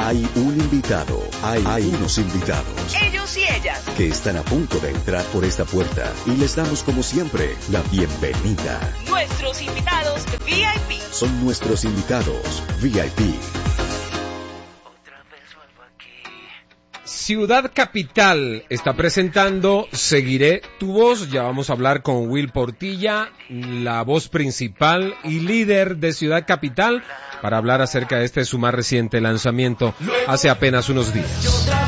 Hay un invitado, hay unos invitados. Ellos y ellas. Que están a punto de entrar por esta puerta y les damos como siempre la bienvenida. Nuestros invitados VIP. Son nuestros invitados VIP. Ciudad Capital está presentando Seguiré tu voz. Ya vamos a hablar con Will Portilla, la voz principal y líder de Ciudad Capital, para hablar acerca de su más reciente lanzamiento hace apenas unos días.